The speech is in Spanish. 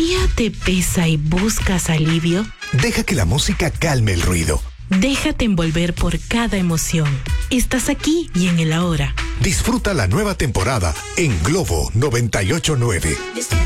día te pesa y buscas alivio, deja que la música calme el ruido. Déjate envolver por cada emoción. Estás aquí y en el ahora. Disfruta la nueva temporada en Globo 98.9.